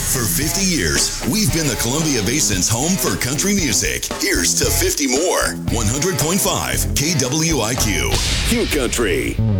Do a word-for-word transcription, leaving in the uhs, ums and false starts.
For fifty years, we've been the Columbia Basin's home for country music. Here's to fifty more. one hundred point five K W I Q. Q Country.